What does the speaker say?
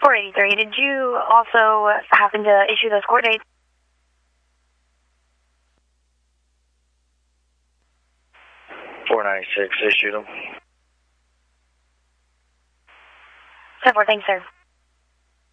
483, did you also happen to issue those court dates? 496 issued them. 10-4, thanks, sir.